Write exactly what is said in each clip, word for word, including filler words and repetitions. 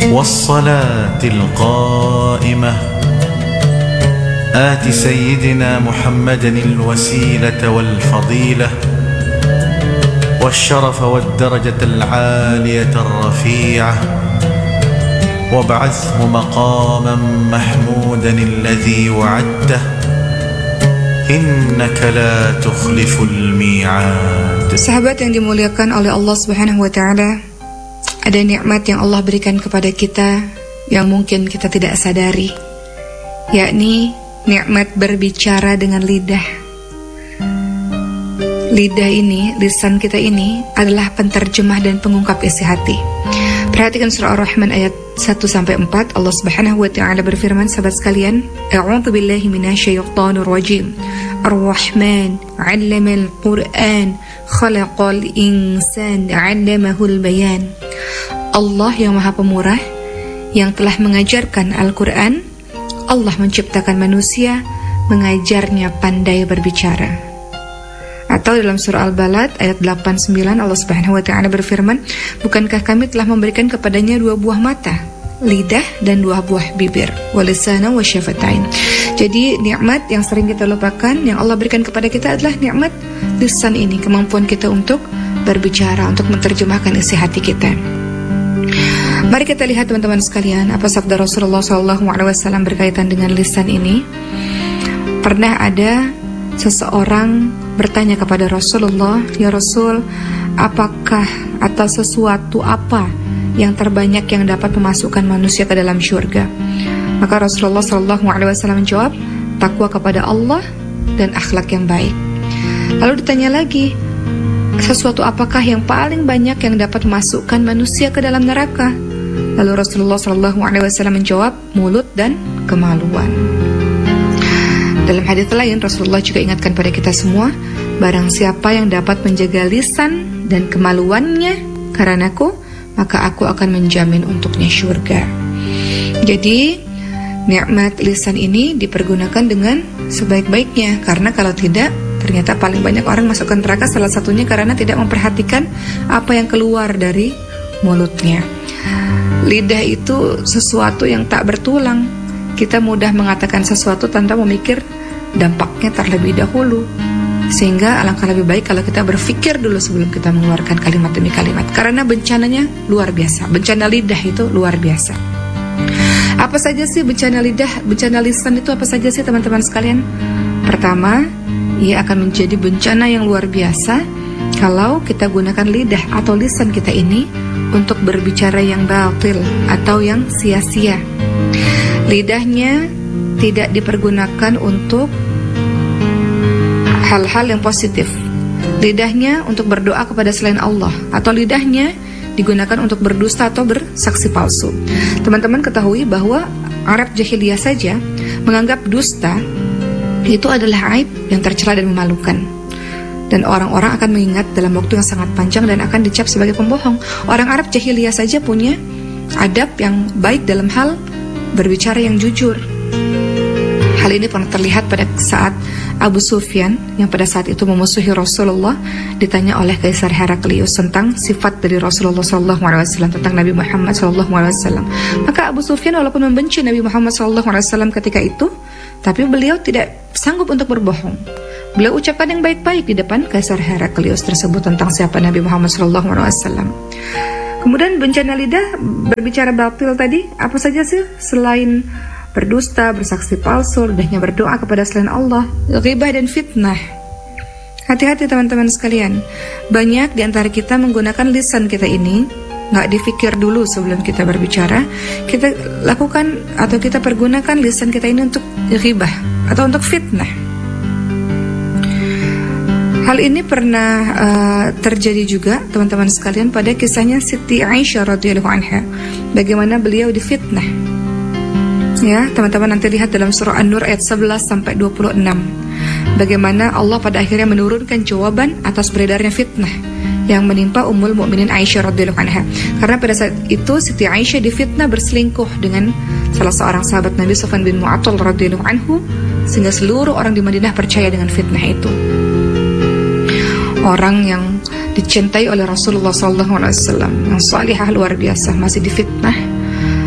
والصلاة القائمة آت سيدنا محمدا الوسيلة والفضيلة والشرف والدرجة العالية الرفيعة وابعثه مقاما محمودا الذي وعدته إنك لا تخلف الميعاد. Sahabat yang dimuliakan oleh Allah Subhanahu wa taala, ada nikmat yang Allah berikan kepada kita yang mungkin kita tidak sadari, yakni nikmat berbicara dengan lidah. Lidah ini, lisan kita ini adalah penterjemah dan pengungkap isi hati. Perhatikan surah Ar-Rahman ayat satu sampai empat. Allah Subhanahu wa taala berfirman, sahabat sekalian, A'udzu billahi minasyaitonir rajim. Ar-Rahman 'allamal Qur'an, khalaqal insan 'allamahul bayan. Allah yang Maha Pemurah, yang telah mengajarkan Al-Qur'an. Allah menciptakan manusia, mengajarnya pandai berbicara. Atau dalam surah Al-Balad ayat delapan sembilan, Allah Subhanahu wa taala berfirman, bukankah kami telah memberikan kepadanya dua buah mata, lidah dan dua buah bibir, walisana wa syafatain. Jadi nikmat yang sering kita lupakan yang Allah berikan kepada kita adalah nikmat lisan ini, kemampuan kita untuk berbicara, untuk menerjemahkan isi hati kita. Mari kita lihat teman-teman sekalian, apa sabda Rasulullah shallallahu alaihi wasallam berkaitan dengan lisan ini. Pernah ada seseorang bertanya kepada Rasulullah, ya Rasul, apakah atau sesuatu apa yang terbanyak yang dapat memasukkan manusia ke dalam syurga? Maka Rasulullah shallallahu alaihi wasallam menjawab, takwa kepada Allah dan akhlak yang baik. Lalu ditanya lagi, sesuatu apakah yang paling banyak yang dapat memasukkan manusia ke dalam neraka? Lalu Rasulullah shallallahu alaihi wasallam menjawab, mulut dan kemaluan. Dalam hadis lain, Rasulullah juga ingatkan pada kita semua, barang siapa yang dapat menjaga lisan dan kemaluannya karenaku, maka aku akan menjamin untuknya syurga. Jadi, nikmat lisan ini dipergunakan dengan sebaik-baiknya, karena kalau tidak, ternyata paling banyak orang masuk ke neraka, salah satunya karena tidak memperhatikan apa yang keluar dari mulutnya. Lidah itu sesuatu yang tak bertulang. Kita mudah mengatakan sesuatu tanpa memikir dampaknya terlebih dahulu. Sehingga alangkah lebih baik kalau kita berpikir dulu sebelum kita mengeluarkan kalimat demi kalimat. Karena bencananya luar biasa. Bencana lidah itu luar biasa. Apa saja sih bencana lidah, bencana lisan itu apa saja sih teman-teman sekalian? Pertama, ia akan menjadi bencana yang luar biasa kalau kita gunakan lidah atau lisan kita ini untuk berbicara yang batil atau yang sia-sia. Lidahnya tidak dipergunakan untuk hal-hal yang positif. Lidahnya untuk berdoa kepada selain Allah, atau lidahnya digunakan untuk berdusta atau bersaksi palsu. Teman-teman ketahui bahwa Arab jahiliyah saja menganggap dusta itu adalah aib yang tercela dan memalukan. Dan orang-orang akan mengingat dalam waktu yang sangat panjang dan akan dicap sebagai pembohong. Orang Arab jahiliyah saja punya adab yang baik dalam hal berbicara yang jujur. Hal ini pernah terlihat pada saat Abu Sufyan yang pada saat itu memusuhi Rasulullah ditanya oleh Kaisar Heraklius tentang sifat dari Rasulullah shallallahu alaihi wasallam, tentang Nabi Muhammad shallallahu alaihi wasallam. Maka Abu Sufyan walaupun membenci Nabi Muhammad shallallahu alaihi wasallam ketika itu, tapi beliau tidak sanggup untuk berbohong. Beliau ucapkan yang baik-baik di depan Kaisar Heraklius tersebut tentang siapa Nabi Muhammad shallallahu alaihi wasallam. Kemudian bencana lidah, berbicara batil tadi, apa saja sih selain berdusta, bersaksi palsu, lidahnya berdoa kepada selain Allah, ghibah dan fitnah. Hati-hati teman-teman sekalian, banyak di antara kita menggunakan lisan kita ini, nggak dipikir dulu sebelum kita berbicara. Kita lakukan atau kita pergunakan lisan kita ini untuk ghibah atau untuk fitnah. Hal ini pernah uh, terjadi juga teman-teman sekalian pada kisahnya Siti Aisyah radhiyallahu anha, bagaimana beliau difitnah. Ya, teman-teman nanti lihat dalam surah An-Nur ayat sebelas sampai dua puluh enam. Bagaimana Allah pada akhirnya menurunkan jawaban atas beredarnya fitnah yang menimpa Ummul Mukminin Aisyah radhiyallahu anha. Karena pada saat itu Siti Aisyah difitnah berselingkuh dengan salah seorang sahabat Nabi Sufyan bin Mu'attal radhiyallahu anhu, sehingga seluruh orang di Madinah percaya dengan fitnah itu. Orang yang dicintai oleh Rasulullah shallallahu alaihi wasallam, yang salihah luar biasa, masih difitnah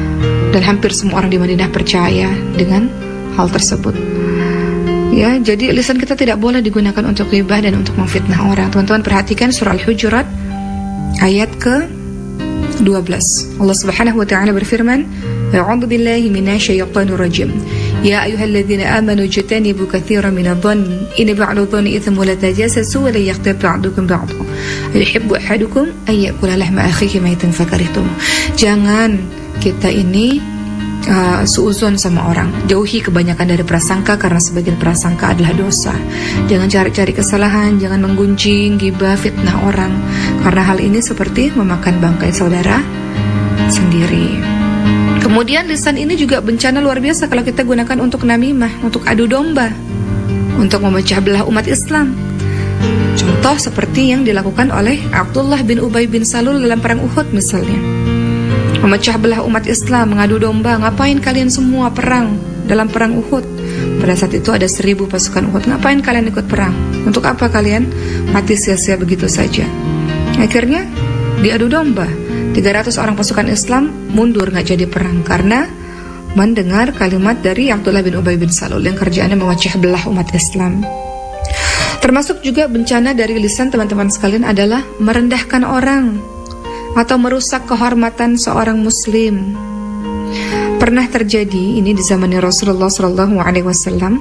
Dan hampir semua orang di Madinah percaya dengan hal tersebut. Ya, jadi lisan kita tidak boleh digunakan untuk ghibah dan untuk memfitnah orang. Teman-teman perhatikan surah Al-Hujurat ayat ke dua belas. Allah Subhanahu wa taala berfirman, "A'udzu billahi minasyaitonir rajim. Ya ayyuhalladzina amanu jtanibu katsiran minadh-dhanni inna ba'da dhanni itsmun wa la tajassasu wa la yaghtab ba'dukum ba'dhan. Ayuhibbu ahadukum ay ya'kula lahma akhihi maytan fakarihtum." Jangan kita ini uh, suuzon sama orang. Jauhi kebanyakan dari prasangka, karena sebagian prasangka adalah dosa. Jangan cari-cari kesalahan, jangan menggunjing, ghibah, fitnah orang, karena hal ini seperti memakan bangkai saudara sendiri. Kemudian lisan ini juga bencana luar biasa kalau kita gunakan untuk namimah, untuk adu domba, untuk memecah belah umat Islam. Contoh seperti yang dilakukan oleh Abdullah bin Ubay bin Salul dalam perang Uhud misalnya. Memecah belah umat Islam, mengadu domba. Ngapain kalian semua perang dalam perang Uhud? Pada saat itu ada seribu pasukan Uhud. Ngapain kalian ikut perang? Untuk apa kalian mati sia-sia begitu saja? Akhirnya diadu domba. tiga ratus orang pasukan Islam mundur, gak jadi perang karena mendengar kalimat dari Abdullah bin Ubay bin Salul yang kerjaannya memecah belah umat Islam. Termasuk juga bencana dari lisan teman-teman sekalian adalah merendahkan orang atau merusak kehormatan seorang muslim. Pernah terjadi ini di zamannya Rasulullah shallallahu alaihi wasallam.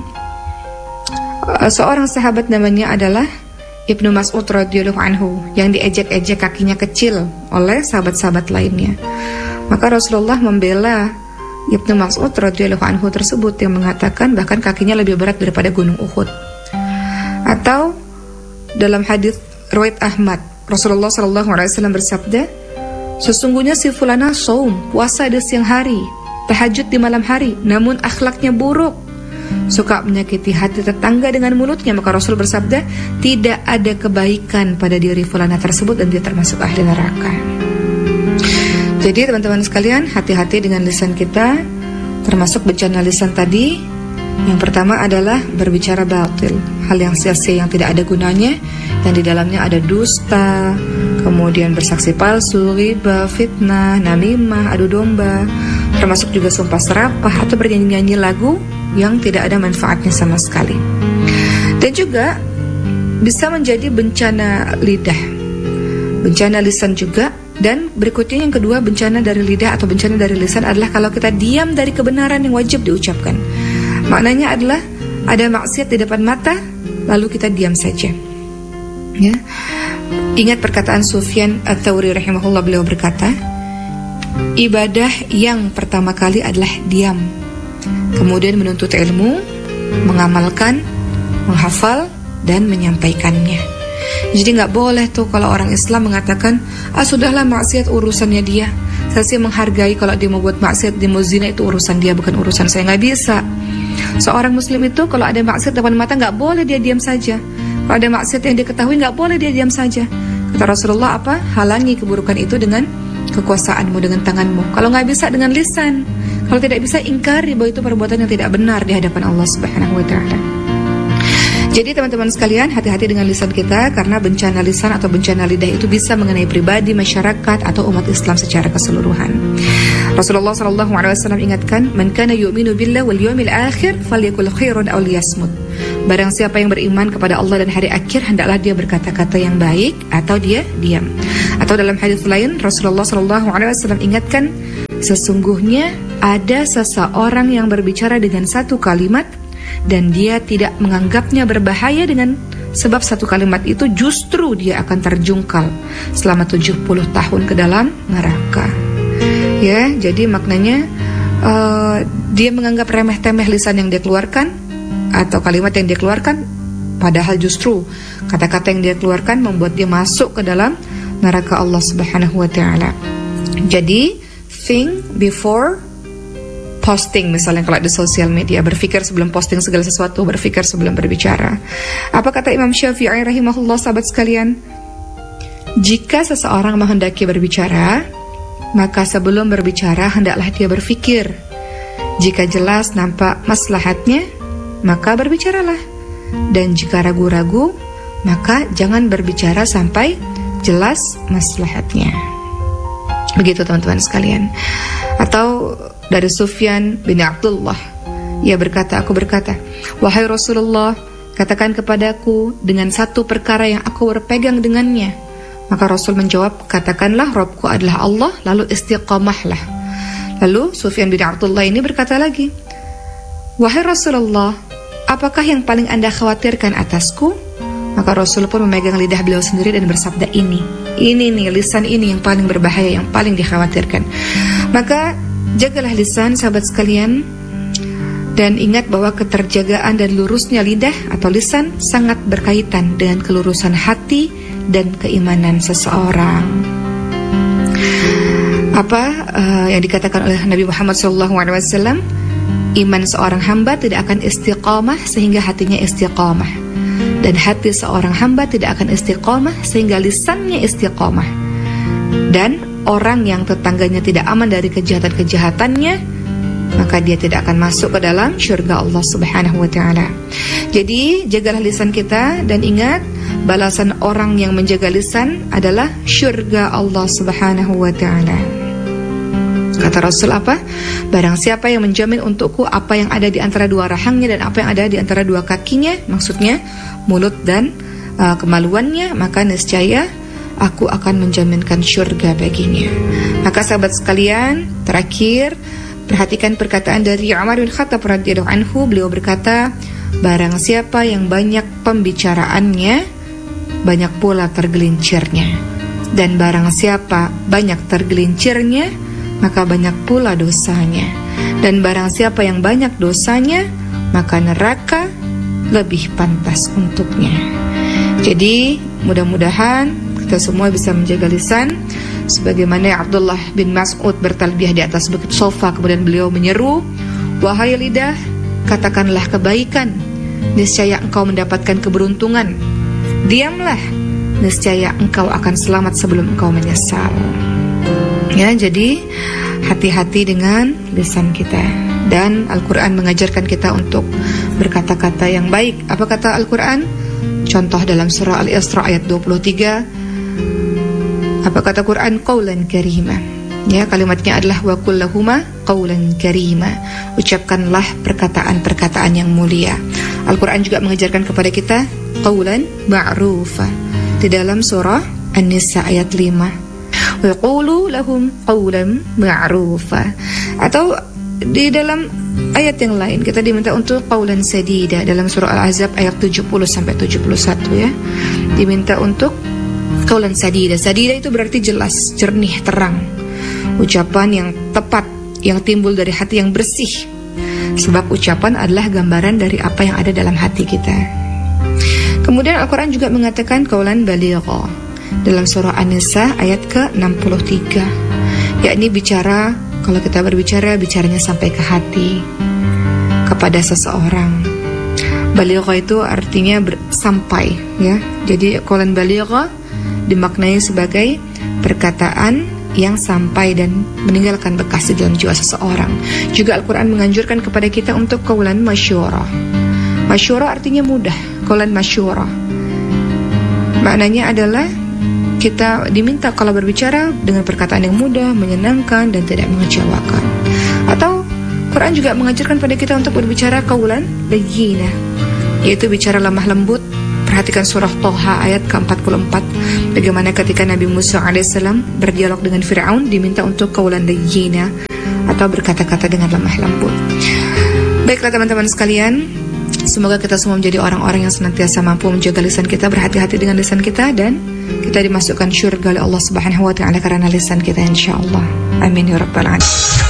Seorang sahabat namanya adalah Ibnu Mas'ud radhiyallahu anhu yang diejek-ejek kakinya kecil oleh sahabat-sahabat lainnya. Maka Rasulullah membela Ibnu Mas'ud radhiyallahu anhu tersebut yang mengatakan bahkan kakinya lebih berat daripada gunung Uhud. Atau dalam hadis riwayat Ahmad, Rasulullah shallallahu alaihi wasallam bersabda, sesungguhnya si fulana saum, puasa di siang hari, tahajud di malam hari, namun akhlaknya buruk, suka menyakiti hati tetangga dengan mulutnya. Maka Rasul bersabda, tidak ada kebaikan pada diri fulana tersebut dan dia termasuk ahli neraka. Jadi teman-teman sekalian, hati-hati dengan lisan kita. Termasuk bencana lisan tadi, yang pertama adalah berbicara batil, hal yang sia-sia yang tidak ada gunanya, yang di dalamnya ada dusta, kemudian bersaksi palsu, ghibah, fitnah, namimah, adu domba, termasuk juga sumpah serapah atau bernyanyi-nyanyi lagu yang tidak ada manfaatnya sama sekali. Dan juga bisa menjadi bencana lidah, bencana lisan juga. Dan berikutnya yang kedua, bencana dari lidah atau bencana dari lisan adalah kalau kita diam dari kebenaran yang wajib diucapkan. Maknanya adalah ada maksiat di depan mata, lalu kita diam saja. Ya. Ingat perkataan Sufyan Ats-Tsauri rahimahullah, beliau berkata, ibadah yang pertama kali adalah diam, kemudian menuntut ilmu, mengamalkan, menghafal, dan menyampaikannya. Jadi gak boleh tuh kalau orang Islam mengatakan, ah sudahlah maksiat urusannya dia, saya sih menghargai kalau dia mau buat maksiat, dia mau zina, itu urusan dia, bukan urusan saya. Gak bisa. Seorang muslim itu kalau ada maksiat depan mata gak boleh dia diam saja. Kalau ada maksiat yang diketahui gak boleh dia diam saja. Kata Rasulullah apa? Halangi keburukan itu dengan kekuasaanmu, dengan tanganmu. Kalau gak bisa dengan lisan. Kalau tidak bisa, ingkari bahwa itu perbuatan yang tidak benar di hadapan Allah Subhanahu wa taala. Jadi teman-teman sekalian, hati-hati dengan lisan kita, karena bencana lisan atau bencana lidah itu bisa mengenai pribadi, masyarakat, atau umat Islam secara keseluruhan. Rasulullah shallallahu alaihi wasallam ingatkan, man kana yu'minu billah wal yawmil akhir falyakul khairan aw liyasmut. Barang siapa yang beriman kepada Allah dan hari akhir, hendaklah dia berkata-kata yang baik atau dia diam. Atau dalam hadis lain, Rasulullah shallallahu alaihi wasallam ingatkan, sesungguhnya ada seseorang yang berbicara dengan satu kalimat dan dia tidak menganggapnya berbahaya dengan sebab satu kalimat itu, justru dia akan terjungkal selama tujuh puluh tahun ke dalam neraka. Ya, jadi maknanya uh, dia menganggap remeh-temeh lisan yang dia keluarkan atau kalimat yang dia keluarkan, padahal justru kata-kata yang dia keluarkan membuat dia masuk ke dalam neraka Allah Subhanahu wa taala. Jadi think before posting, misalnya kalau di sosial media, berpikir sebelum posting segala sesuatu, berpikir sebelum berbicara. Apa kata Imam Syafi'i rahimahullah, sahabat sekalian? Jika seseorang menghendaki berbicara, maka sebelum berbicara hendaklah dia berpikir. Jika jelas nampak maslahatnya, maka berbicaralah. Dan jika ragu-ragu, maka jangan berbicara sampai jelas maslahatnya. Begitu teman-teman sekalian. Atau dari Sufyan bin Abdullah. Ia berkata, aku berkata, wahai Rasulullah, katakan kepadaku dengan satu perkara yang aku berpegang dengannya. Maka Rasul menjawab, katakanlah Rabbku adalah Allah, lalu istiqamahlah. Lalu Sufyan bin Abdullah ini berkata lagi, wahai Rasulullah, apakah yang paling anda khawatirkan atasku? Maka Rasul pun memegang lidah beliau sendiri dan bersabda, ini, ini nih lisan ini yang paling berbahaya, yang paling dikhawatirkan. Maka jagalah lisan, sahabat sekalian, dan ingat bahwa keterjagaan dan lurusnya lidah atau lisan sangat berkaitan dengan kelurusan hati dan keimanan seseorang. Apa uh, yang dikatakan oleh Nabi Muhammad shallallahu alaihi wasallam, iman seorang hamba tidak akan istiqamah sehingga hatinya istiqamah, dan hati seorang hamba tidak akan istiqamah sehingga lisannya istiqamah. Dan orang yang tetangganya tidak aman dari kejahatan-kejahatannya, maka dia tidak akan masuk ke dalam syurga Allah Subhanahu wa taala. Jadi jagalah lisan kita, dan ingat, balasan orang yang menjaga lisan adalah syurga Allah Subhanahu wa taala. Kata Rasul apa? Barang siapa yang menjamin untukku apa yang ada di antara dua rahangnya dan apa yang ada di antara dua kakinya, maksudnya mulut dan uh, kemaluannya, maka niscaya aku akan menjaminkan syurga baginya. Maka sahabat sekalian, terakhir, perhatikan perkataan dari Umar bin Khattab radhiyallahu anhu. Beliau berkata, barang siapa yang banyak pembicaraannya, banyak pula tergelincirnya. Dan barang siapa banyak tergelincirnya, maka banyak pula dosanya. Dan barang siapa yang banyak dosanya, maka neraka lebih pantas untuknya. Jadi mudah-mudahan kita semua bisa menjaga lisan, sebagaimana Abdullah bin Mas'ud bertalbiyah di atas bukit Sofa, kemudian beliau menyeru, wahai lidah, katakanlah kebaikan, niscaya engkau mendapatkan keberuntungan. Diamlah, niscaya engkau akan selamat sebelum engkau menyesal. Ya, jadi hati-hati dengan lisan kita. Dan Al-Quran mengajarkan kita untuk berkata-kata yang baik. Apa kata Al-Quran? Contoh dalam surah Al-Isra ayat dua puluh tiga. Apa kata Quran? Qawlan karima. Ya, kalimatnya adalah wa kullahuma qawlan karima. Ucapkanlah perkataan-perkataan yang mulia. Al-Quran juga mengajarkan kepada kita qawlan ma'rufa di dalam surah An-Nisa ayat lima. Wa qulu lahum qawlan ma'rufa. Atau di dalam ayat yang lain kita diminta untuk qawlan sadida dalam surah Al-Ahzab ayat tujuh puluh sampai tujuh puluh satu, ya. Diminta untuk qawlan sadida. Sadida itu berarti jelas, jernih, terang. Ucapan yang tepat, yang timbul dari hati yang bersih. Sebab ucapan adalah gambaran dari apa yang ada dalam hati kita. Kemudian Al-Quran juga mengatakan qawlan baligha dalam surah An-Nisa ayat ke enam puluh tiga, yakni bicara, kalau kita berbicara, bicaranya sampai ke hati, kepada seseorang. Baligha itu artinya ber, sampai, ya. Jadi qawlan baligha dimaknai sebagai perkataan yang sampai dan meninggalkan bekas di dalam jiwa seseorang. Juga Al-Quran menganjurkan kepada kita untuk qawlan masyura. Masyura artinya mudah. Qawlan masyura maknanya adalah kita diminta kalau berbicara dengan perkataan yang mudah, menyenangkan, dan tidak mengecewakan. Atau Quran juga mengajarkan pada kita untuk berbicara qawlan layyina, yaitu bicara lemah lembut. Perhatikan surah Toha ayat ke empat puluh empat, bagaimana ketika Nabi Musa alaihissalam berdialog dengan Fir'aun, diminta untuk qawlan layyina, atau berkata-kata dengan lemah lembut. Baiklah teman-teman sekalian, semoga kita semua menjadi orang-orang yang senantiasa mampu menjaga lisan kita, berhati-hati dengan lisan kita, dan kita dimasukkan syurga oleh Allah Subhanahu wa taala karena lisan kita, insyaallah. Amin ya rabbal alamin.